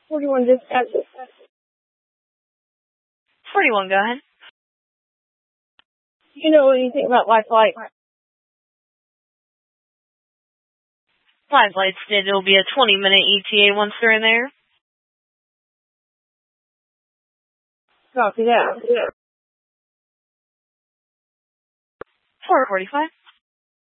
41 dispatch. 41, go ahead. Do you know anything about Life Flight? Live Light stated it'll be a 20-minute ETA once they're in there. Copy that. 4:45.